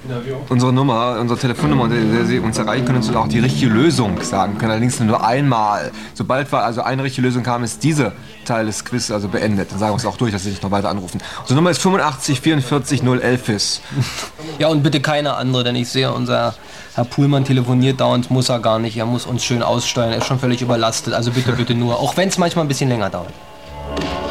unsere Nummer, unsere Telefonnummer, unter der Sie uns erreichen können, und auch die richtige Lösung sagen können. Allerdings nur einmal. Sobald wir also eine richtige Lösung haben, ist dieser Teil des Quiz also beendet. Dann sagen wir es auch durch, dass Sie sich noch weiter anrufen. Unsere Nummer ist 85 44 011 ist. Ja, und bitte keine andere, denn ich sehe, unser Herr Puhlmann telefoniert dauernd, muss er gar nicht. Er muss uns schön aussteuern, er ist schon völlig überlastet. Also bitte, bitte nur, auch wenn es manchmal ein bisschen länger dauert.